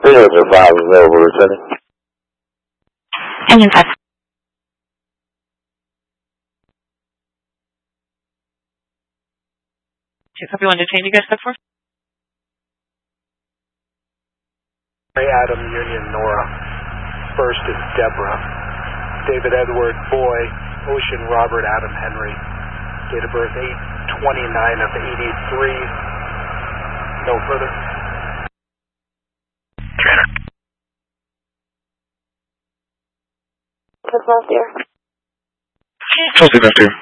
There's a 5 available, Lieutenant. Engine 5. Copy 1 detained, you guys step 4? Adam Union Nora. First is Deborah. David Edward Boy. Ocean Robert Adam Henry. Date of birth 8/29 of 83. No further. Trainer. That's all there. Something left here.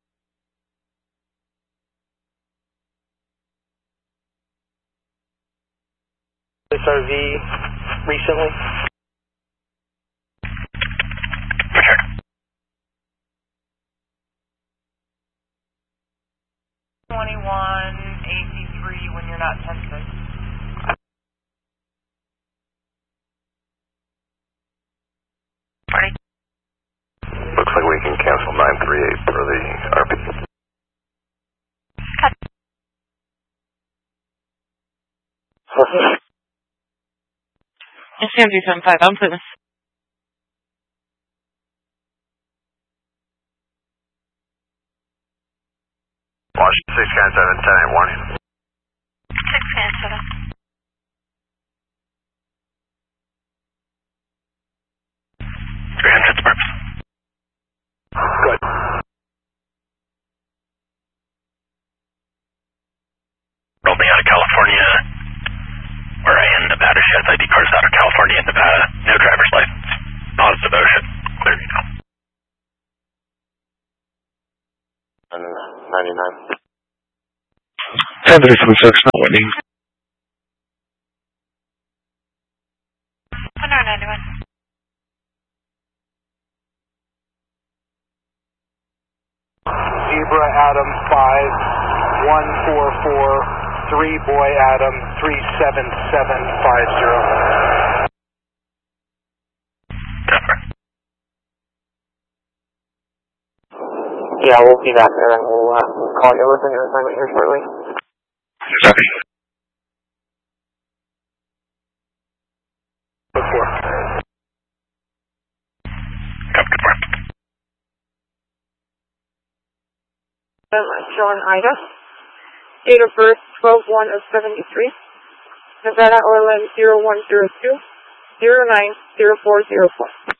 This RV recently? Check. 2183 when you're not tested. Looks like we can cancel 938 for the RP. Cut. It's CMG75, I'm Plymouth. Washington 6 Scan 7, 10-8 warning. 6 Scan 7. 300 to purpose. Good. Rolled me out of California, where I in Nevada. She has ID cards out of California and Nevada. No driver's license. Positive ocean. Clear to go. 99. 10-326, not winning. 191. Zebra Adam 5 144 3 Boy Adam 37750. Yeah, we'll be back there and we'll call you within your assignment here shortly. Copy. Look for. Confirmed. John Ida. Date of birth 12/1 of 73. Nevada Orland 0102 090404.